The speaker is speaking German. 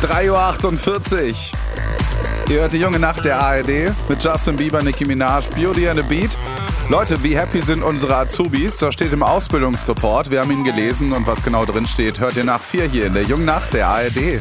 3:48 Uhr. Ihr hört die junge Nacht der ARD mit Justin Bieber, Nicki Minaj, Beauty and the Beat. Leute, wie happy sind unsere Azubis? Das steht im Ausbildungsreport. Wir haben ihn gelesen und was genau drin steht, hört ihr nach 4 hier in der jungen Nacht der ARD.